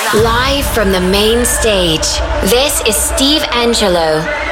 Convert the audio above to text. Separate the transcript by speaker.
Speaker 1: Live from the main stage, this is Steve Angello